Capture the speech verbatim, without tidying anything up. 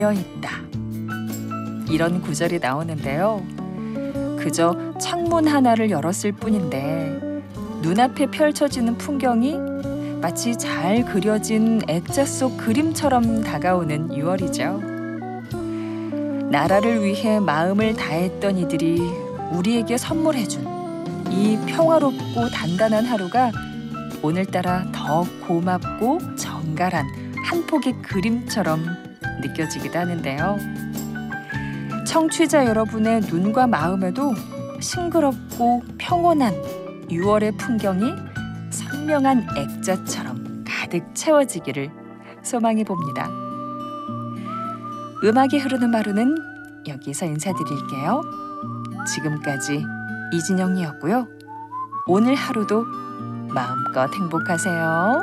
있다. 이런 구절이 나오는데요. 그저 창문 하나를 열었을 뿐인데 눈앞에 펼쳐지는 풍경이 마치 잘 그려진 액자 속 그림처럼 다가오는 유월이죠. 나라를 위해 마음을 다했던 이들이 우리에게 선물해준 이 평화롭고 단단한 하루가 오늘따라 더 고맙고 정갈한 한 폭의 그림처럼 느껴지기도 하는데요. 청취자 여러분의 눈과 마음에도 싱그럽고 평온한 유월의 풍경이 선명한 액자처럼 가득 채워지기를 소망해 봅니다. 음악이 흐르는 하루는 여기서 인사드릴게요. 지금까지 이진영이었고요. 오늘 하루도 마음껏 행복하세요.